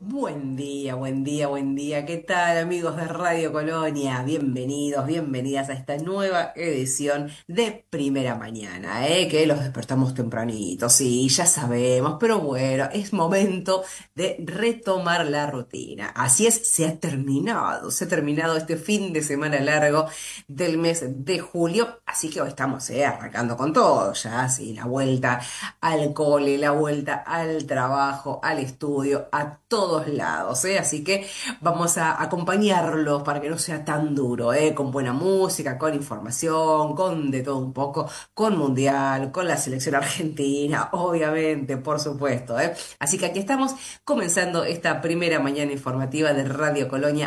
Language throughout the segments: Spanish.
Buen día, buen día, buen día. ¿Qué tal, amigos de Radio Colonia? Bienvenidos, bienvenidas a esta nueva edición de Primera Mañana, que los despertamos tempranito, sí, ya sabemos, pero bueno, es momento de retomar la rutina. Así es, se ha terminado este fin de semana largo del mes de julio, así que hoy estamos, arrancando con todo, ya, sí, la vuelta al cole, la vuelta al trabajo, al estudio, a todos lados, ¿eh? Así que vamos a acompañarlos para que no sea tan duro, ¿eh? Con buena música, con información, con de todo un poco, con mundial, con la selección argentina, obviamente, por supuesto, ¿eh? Así que aquí estamos comenzando esta primera mañana informativa de Radio Colonia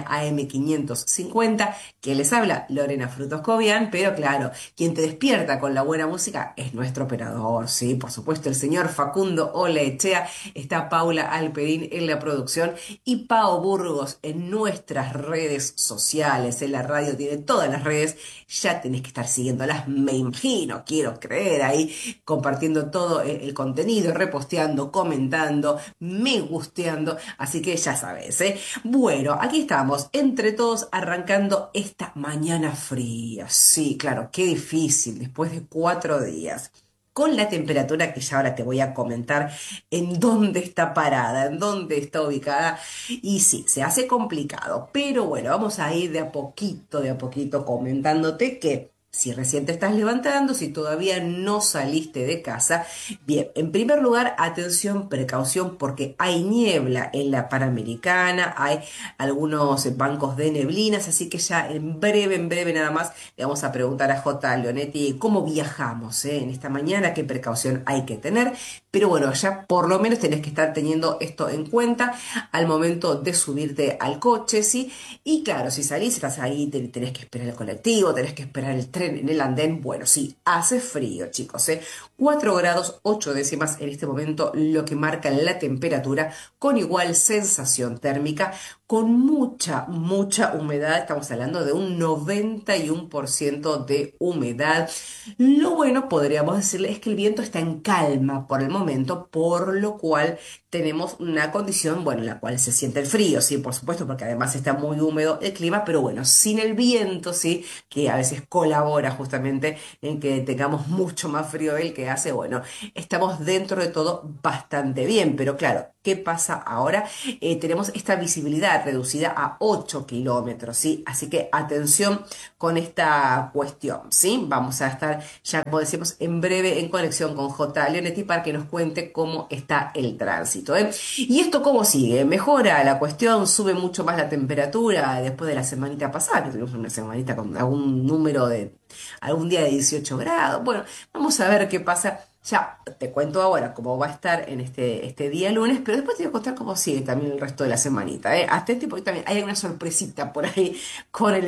AM 550, que les habla Lorena Frutos Cobian, pero claro, quien te despierta con la buena música es nuestro operador, sí, por supuesto, el señor Facundo Olaechea. Está Paula Alperín en la producción y Pao Burgos en nuestras redes sociales. En la radio tiene todas las redes, ya tenés que estar siguiéndolas, me imagino, quiero creer, ahí compartiendo todo el contenido, reposteando, comentando, me gusteando, así que ya sabes, ¿eh? Bueno, aquí estamos, entre todos arrancando esta mañana fría. Sí, claro, qué difícil, después de 4 días. Con la temperatura que ya ahora te voy a comentar en dónde está parada, en dónde está ubicada. Y sí, se hace complicado, pero bueno, vamos a ir de a poquito comentándote que si recién te estás levantando, si todavía no saliste de casa, bien, en primer lugar, atención, precaución, porque hay niebla en la Panamericana, hay algunos bancos de neblinas, así que ya en breve nada más le vamos a preguntar a J. Leonetti cómo viajamos, en esta mañana, qué precaución hay que tener. Pero bueno, ya por lo menos tenés que estar teniendo esto en cuenta al momento de subirte al coche, ¿sí? Y claro, si salís, estás ahí, tenés que esperar el colectivo, tenés que esperar el tren en el andén. Bueno, sí, hace frío, chicos, ¿eh? 4 grados 8 décimas en este momento, lo que marca la temperatura, con igual sensación térmica, con mucha humedad. Estamos hablando de un 91% de humedad. Lo bueno, podríamos decirle, es que el viento está en calma por el momento, por lo cual tenemos una condición, bueno, en la cual se siente el frío, sí, por supuesto, porque además está muy húmedo el clima, pero bueno, sin el viento, sí, que a veces colabora justamente en que tengamos mucho más frío del que hace, bueno, estamos dentro de todo bastante bien, pero claro, ¿qué pasa ahora? Tenemos esta visibilidad reducida a 8 kilómetros, ¿sí? Así que atención con esta cuestión, ¿sí? Vamos a estar ya, como decimos, en breve en conexión con J. Leonetti para que nos cuente cómo está el tránsito, ¿eh? ¿Y esto cómo sigue? ¿Mejora la cuestión? ¿Sube mucho más la temperatura después de la semanita pasada? Que tuvimos una semanita con algún día de 18 grados. Bueno, vamos a ver qué pasa. Ya te cuento ahora cómo va a estar en este día lunes, pero después te voy a contar cómo sigue también el resto de la semanita, ¿eh? Hasta porque también hay una sorpresita por ahí con el